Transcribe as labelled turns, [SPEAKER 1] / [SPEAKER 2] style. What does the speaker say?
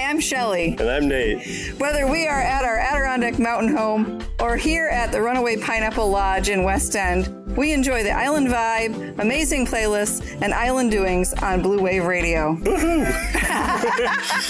[SPEAKER 1] Hi, I'm Shelley.
[SPEAKER 2] And I'm Nate.
[SPEAKER 1] Whether we are at our Adirondack mountain home or here at the Runaway Pineapple Lodge in West End, we enjoy the island vibe, amazing playlists, and island doings on Blue Wave Radio.